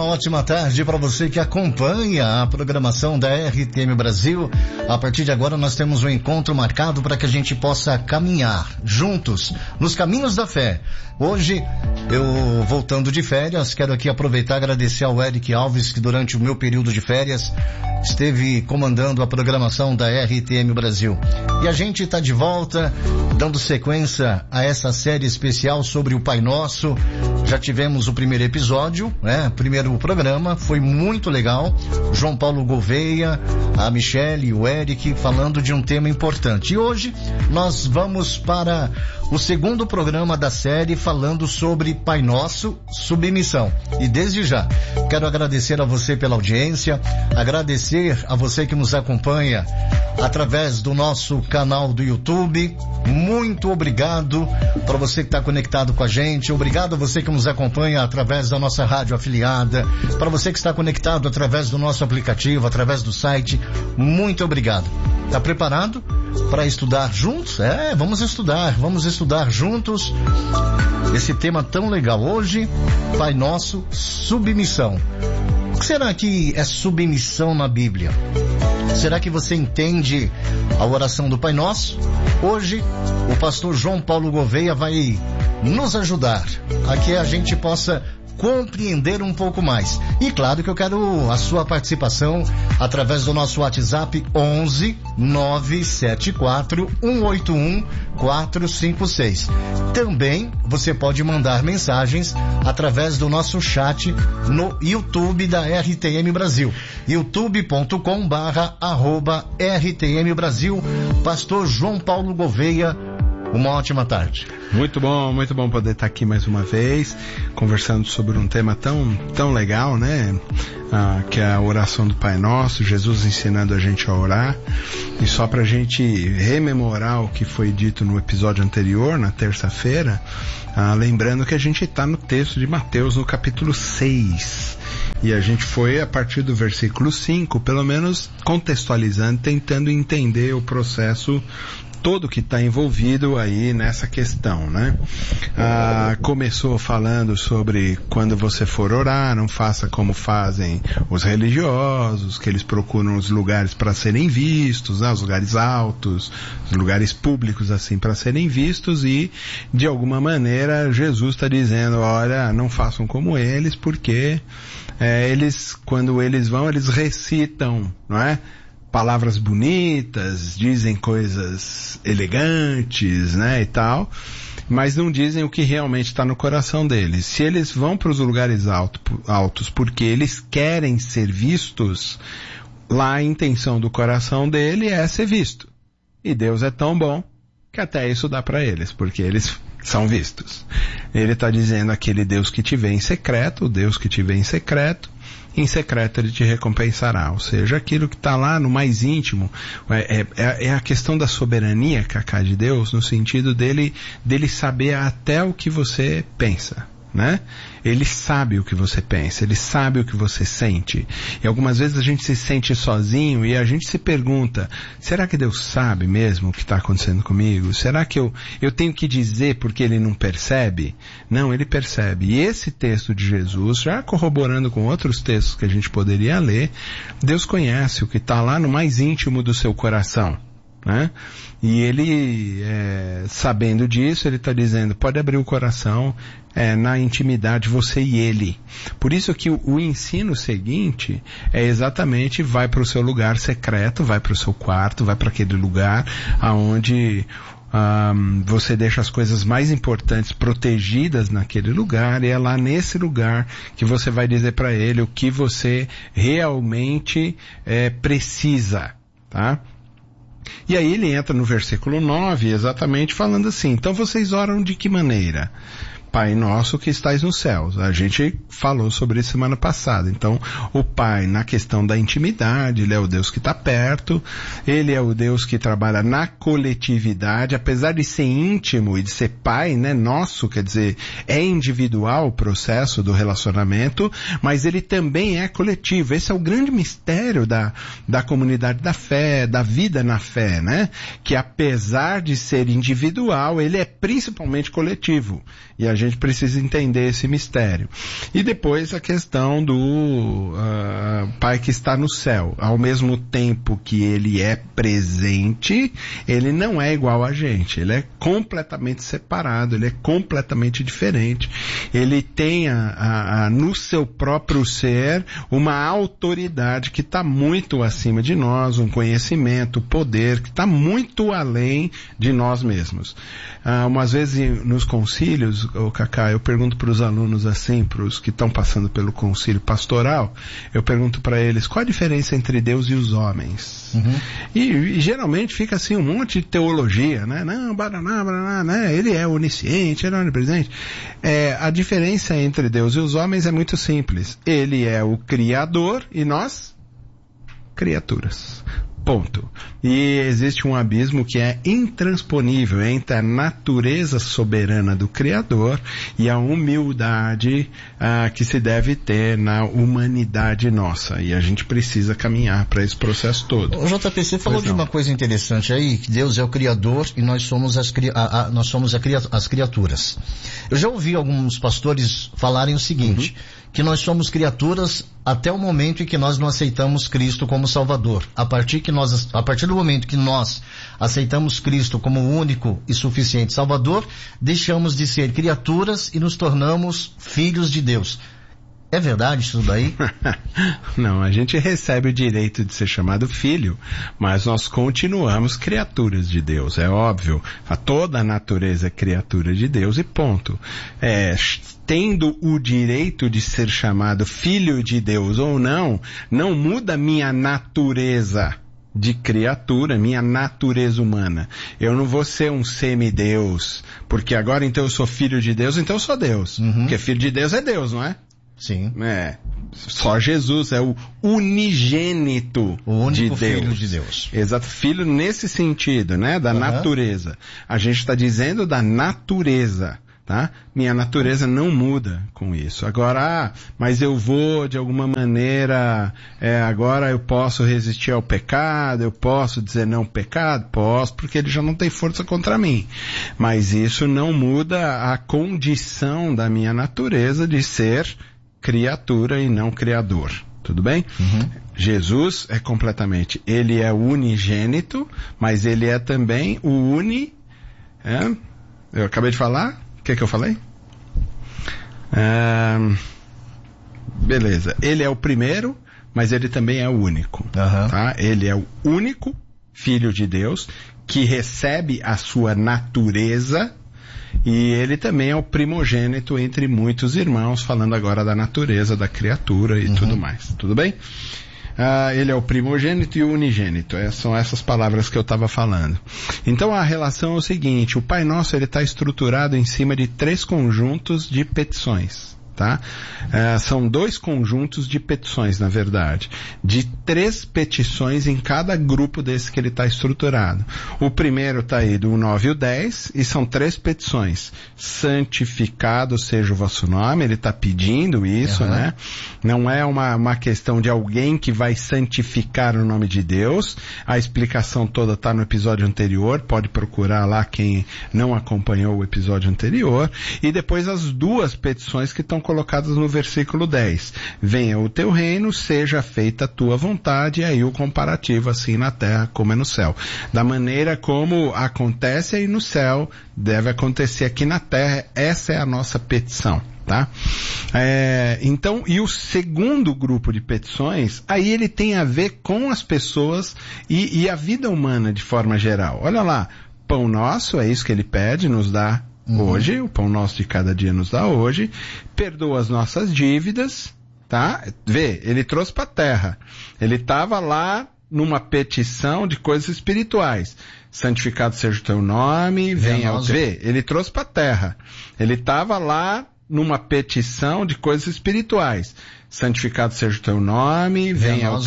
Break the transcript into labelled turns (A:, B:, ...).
A: ótima tarde para você que acompanha a programação da RTM Brasil. A partir de agora nós temos um encontro marcado para que a gente possa caminhar juntos nos caminhos da fé. Hoje, eu voltando de férias, quero aqui aproveitar e agradecer ao Eric Alves, que durante o meu período de férias esteve comandando a programação da RTM Brasil. E a gente está de volta, dando sequência a essa série especial sobre o Pai Nosso. Já tivemos o primeiro episódio, né? Primeiro programa, foi muito legal. João Paulo Gouveia, a Michele, o Eric, falando de um tema importante. E hoje nós vamos para o segundo programa da série, falando sobre Pai Nosso, submissão. E desde já, quero agradecer a você pela audiência, agradecer a você que nos acompanha através do nosso canal do YouTube. Muito obrigado para você que está conectado com a gente. Obrigado a você que nos acompanha através da nossa rádio afiliada, para você que está conectado através do nosso aplicativo, através do site. Muito obrigado. Tá preparado para estudar juntos? Vamos estudar juntos esse tema tão legal. Hoje, Pai Nosso, submissão. O que será que é submissão na Bíblia? Será que você entende a oração do Pai Nosso? Hoje, o pastor João Paulo Gouveia vai nos ajudar a que a gente possa compreender um pouco mais. E claro que eu quero a sua participação através do nosso WhatsApp 11 974 181 456. Também você pode mandar mensagens através do nosso chat no YouTube da RTM Brasil, youtube.com/RTM Brasil. Pastor João Paulo Gouveia, uma ótima tarde.
B: Muito bom poder estar aqui mais uma vez, conversando sobre um tema tão legal, né? Que é a oração do Pai Nosso, Jesus ensinando a gente a orar. E só pra gente rememorar o que foi dito no episódio anterior, na terça-feira, lembrando que a gente está no texto de Mateus, no capítulo 6. E a gente foi a partir do versículo 5, pelo menos contextualizando, tentando entender o processo todo que está envolvido aí nessa questão, né? Começou falando sobre quando você for orar, não faça como fazem os religiosos, que eles procuram os lugares para serem vistos, né? Os lugares altos, os lugares públicos assim para serem vistos, e de alguma maneira Jesus está dizendo, olha, não façam como eles, porque eles, quando eles vão, eles recitam, não é? Palavras bonitas, dizem coisas elegantes, né, e tal, mas não dizem o que realmente está no coração deles. Se eles vão para os lugares altos porque eles querem ser vistos, lá a intenção do coração dele é ser visto. E Deus é tão bom que até isso dá para eles, porque eles são vistos. Ele está dizendo, aquele Deus que te vê em secreto, o Deus que te vê em secreto ele te recompensará. Ou seja, aquilo que está lá no mais íntimo, é a questão da soberania, Cacá, de Deus, no sentido dele saber até o que você pensa, né? Ele sabe o que você pensa, ele sabe o que você sente. E algumas vezes a gente se sente sozinho e a gente se pergunta, será que Deus sabe mesmo o que está acontecendo comigo? Será que eu tenho que dizer porque ele não percebe? Não, ele percebe. E esse texto de Jesus, já corroborando com outros textos que a gente poderia ler, Deus conhece o que está lá no mais íntimo do seu coração, né? E ele, sabendo disso, ele está dizendo, pode abrir o coração, na intimidade, você e ele. Por isso que o ensino seguinte é exatamente, vai para o seu lugar secreto, vai para o seu quarto, vai para aquele lugar aonde você deixa as coisas mais importantes protegidas naquele lugar, e é lá nesse lugar que você vai dizer para ele o que você realmente precisa, tá? E aí ele entra no versículo 9, exatamente falando assim, então vocês oram de que maneira? Pai nosso que estais nos céus. A gente falou sobre isso semana passada. Então, o Pai, na questão da intimidade, ele é o Deus que está perto, ele é o Deus que trabalha na coletividade, apesar de ser íntimo e de ser Pai, né, nosso, quer dizer, é individual o processo do relacionamento, mas ele também é coletivo. Esse é o grande mistério da comunidade da fé, da vida na fé, né? Que apesar de ser individual, ele é principalmente coletivo. E a gente gente precisa entender esse mistério. E depois a questão do Pai que está no céu. Ao mesmo tempo que ele é presente, ele não é igual a gente. Ele é completamente separado, ele é completamente diferente. Ele tem no seu próprio ser uma autoridade que está muito acima de nós, um conhecimento, poder que está muito além de nós mesmos. Umas vezes nos concílios, Cacá, eu pergunto para os alunos assim, para os que estão passando pelo concílio pastoral, eu pergunto para eles qual a diferença entre Deus e os homens. Uhum. E geralmente fica assim um monte de teologia, né? Não, baraná, né? Ele é onisciente, ele é onipresente. A diferença entre Deus e os homens é muito simples. Ele é o Criador e nós, criaturas. Ponto. E existe um abismo que é intransponível entre a natureza soberana do Criador e a humildade que se deve ter na humanidade nossa. E a gente precisa caminhar para esse processo todo.
A: O JP, você falou de uma coisa interessante aí, que Deus é o Criador e nós somos as criaturas. Eu já ouvi alguns pastores falarem o seguinte, que nós somos criaturas até o momento em que nós não aceitamos Cristo como Salvador. A partir do momento que nós aceitamos Cristo como o único e suficiente Salvador, deixamos de ser criaturas e nos tornamos filhos de Deus. É verdade isso daí?
B: Não, a gente recebe o direito de ser chamado filho, mas nós continuamos criaturas de Deus, é óbvio. Toda a natureza é criatura de Deus e ponto. Tendo o direito de ser chamado filho de Deus ou não muda minha natureza de criatura, minha natureza humana. Eu não vou ser um semideus, porque agora então eu sou filho de Deus, então eu sou Deus. Porque filho de Deus é Deus, não é?
A: Sim.
B: Só Jesus é o unigênito
A: o único
B: de Deus.
A: Filho de Deus.
B: Exato, filho nesse sentido, né? Da natureza. A gente está dizendo da natureza. Tá? Minha natureza não muda com isso. Agora, mas eu vou de alguma maneira, agora eu posso resistir ao pecado, eu posso dizer não ao pecado? Posso, porque ele já não tem força contra mim. Mas isso não muda a condição da minha natureza de ser criatura e não criador. Tudo bem? Jesus é completamente, ele é unigênito, mas ele é também o eu acabei de falar? O que eu falei? Beleza. Ele é o primeiro, mas ele também é o único. Tá? Ele é o único Filho de Deus que recebe a sua natureza e ele também é o primogênito entre muitos irmãos, falando agora da natureza da criatura e tudo mais. Tudo bem? Ele é o primogênito e o unigênito. São essas palavras que eu estava falando. Então a relação é o seguinte, o Pai Nosso ele está estruturado em cima de 3 conjuntos de petições. Tá? São 2 conjuntos de petições, na verdade, de 3 petições em cada grupo desse que ele está estruturado. O primeiro está aí do 9 e o 10, e são 3 petições. Santificado seja o vosso nome, ele está pedindo isso, né? Não é uma questão de alguém que vai santificar o nome de Deus. A explicação toda está no episódio anterior, pode procurar lá quem não acompanhou o episódio anterior. E depois as 2 petições que estão colocadas no versículo 10. Venha o teu reino, seja feita a tua vontade, e aí o comparativo assim na terra como é no céu. Da maneira como acontece aí no céu, deve acontecer aqui na terra, essa é a nossa petição. Tá? Então, e o segundo grupo de petições, aí ele tem a ver com as pessoas e a vida humana de forma geral. Olha lá, pão nosso, é isso que ele pede, nos dá hoje, o pão nosso de cada dia nos dá hoje, perdoa as nossas dívidas, tá? Vê, ele trouxe para a terra, ele estava lá numa petição de coisas espirituais, santificado seja o teu nome, venha ao vê, ele trouxe para a terra, ele estava lá numa petição de coisas espirituais, santificado seja o teu nome, venha ao